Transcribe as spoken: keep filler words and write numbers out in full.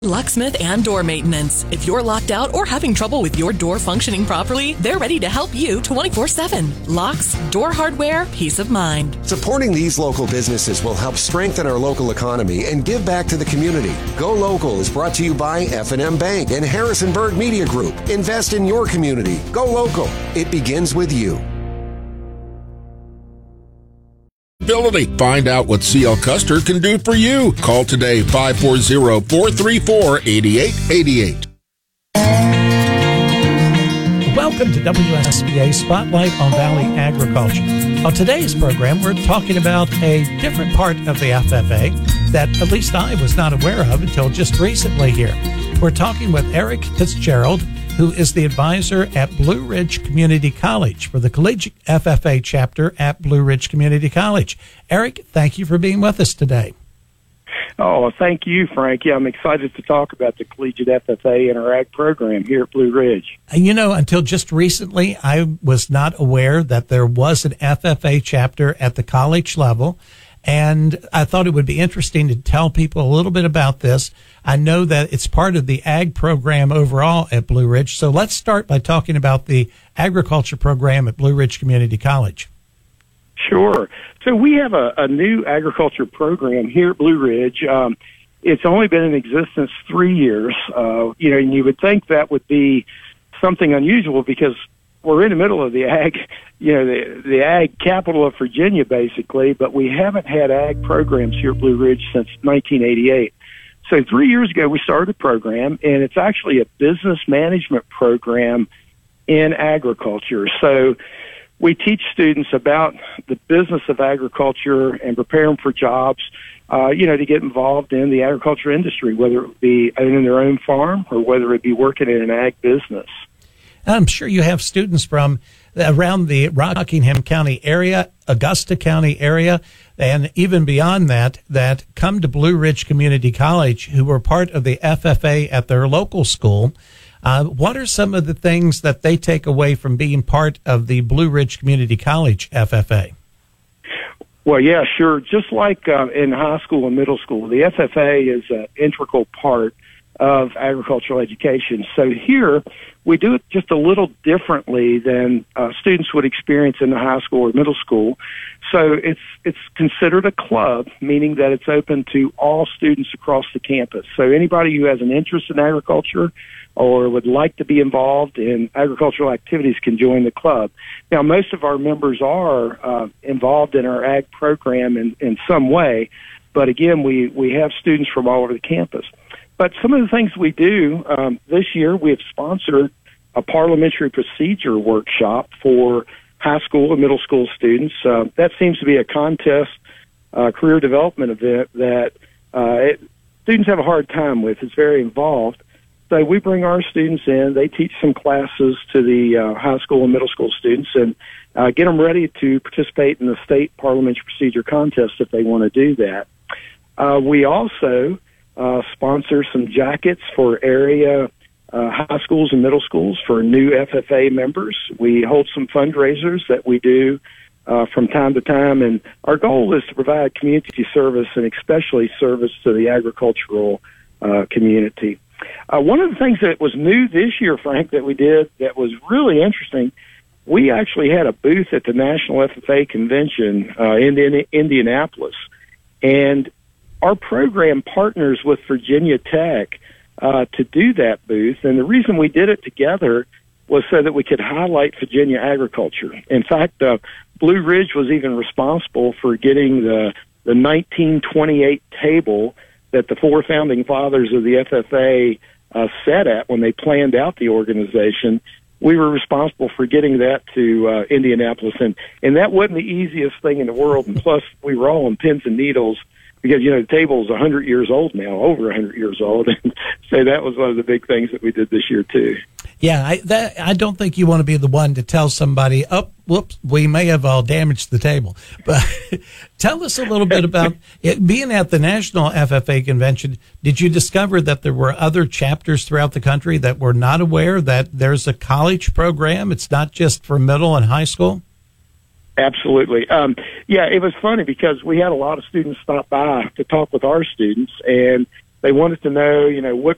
Locksmith and Door Maintenance. If you're locked out or having trouble with your door functioning properly, they're ready to help you twenty-four seven. Locks, door hardware, peace of mind. Supporting these local businesses will help strengthen our local economy and give back to the community. Go Local is brought to you by F and M Bank and Harrisonburg Media Group. Invest in your community. Go Local. It begins with you. Find out what C L Custer can do for you. Call today, five four zero, four three four, eight eight eight eight. Welcome to W S B A Spotlight on Valley Agriculture. On today's program, we're talking about a different part of the F F A that at least I was not aware of until just recently here. We're talking with Eric Fitzgerald, who is the advisor at Blue Ridge Community College for the Collegiate F F A chapter at Blue Ridge Community College. Eric, thank you for being with us today. Oh, thank you, Frankie. I'm excited to talk about the Collegiate F F A and our ag program here at Blue Ridge. And you know, until just recently, I was not aware that there was an F F A chapter at the college level. And I thought it would be interesting to tell people a little bit about this. I know that it's part of the ag program overall at Blue Ridge. So let's start by talking about the agriculture program at Blue Ridge Community College. Sure. So we have a, a new agriculture program here at Blue Ridge. Um, it's only been in existence three years. Uh, you know, and you would think that would be something unusual because we're in the middle of the ag, you know, the, the ag capital of Virginia, basically, but we haven't had ag programs here at Blue Ridge since nineteen eighty-eight. So three years ago, we started a program, and it's actually a business management program in agriculture. So we teach students about the business of agriculture and prepare them for jobs, uh, you know, to get involved in the agriculture industry, whether it be owning their own farm or whether it be working in an ag business. I'm sure you have students from around the Rockingham County area, Augusta County area, and even beyond that, that come to Blue Ridge Community College who were part of the F F A at their local school. Uh, what are some of the things that they take away from being part of the Blue Ridge Community College F F A? Well, yeah, sure. Just like uh, in high school and middle school, the F F A is an integral part of agricultural education. So here, we do it just a little differently than uh, students would experience in the high school or middle school. So it's it's considered a club, meaning that it's open to all students across the campus. So anybody who has an interest in agriculture or would like to be involved in agricultural activities can join the club. Now, most of our members are uh, involved in our ag program in, in some way, but again, we, we have students from all over the campus. But some of the things we do, um, this year we have sponsored a parliamentary procedure workshop for high school and middle school students. Uh, that seems to be a contest, uh, career development event that uh, it, students have a hard time with. It's very involved. So we bring our students in. They teach some classes to the uh, high school and middle school students and uh, get them ready to participate in the state parliamentary procedure contest if they want to do that. Uh, we also Uh, sponsor some jackets for area uh, high schools and middle schools for new F F A members. We hold some fundraisers that we do uh, from time to time, and our goal is to provide community service and especially service to the agricultural uh, community. Uh, one of the things that was new this year, Frank, that we did that was really interesting, we actually had a booth at the National F F A Convention uh, in, in Indianapolis, and our program partners with Virginia Tech uh, to do that booth, and the reason we did it together was so that we could highlight Virginia agriculture. In fact, uh, Blue Ridge was even responsible for getting the, the nineteen twenty-eight table that the four founding fathers of the F F A uh, sat at when they planned out the organization. We were responsible for getting that to uh, Indianapolis, and, and that wasn't the easiest thing in the world, and plus we were all on pins and needles because, you know, the table's one hundred years old now, over one hundred years old. And so that was one of the big things that we did this year, too. Yeah, I, that, I don't think you want to be the one to tell somebody, oh, whoops, we may have all damaged the table. But tell us a little bit about it. Being at the National F F A Convention, did you discover that there were other chapters throughout the country that were not aware that there's a college program? It's not just for middle and high school? Absolutely. Um, yeah, it was funny because we had a lot of students stop by to talk with our students, and they wanted to know, you know, what